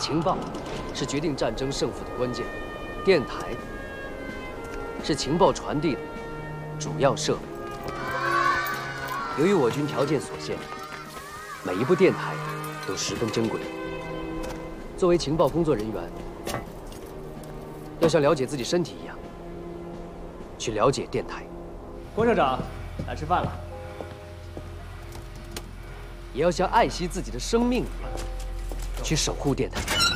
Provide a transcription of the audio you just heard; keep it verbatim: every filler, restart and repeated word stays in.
情报是决定战争胜负的关键，电台是情报传递的主要设备。由于我军条件所限，每一部电台都十分珍贵。作为情报工作人员，要像了解自己身体一样，去了解电台。 关社长，来吃饭了。 也要像爱惜自己的生命一样，去守护电台。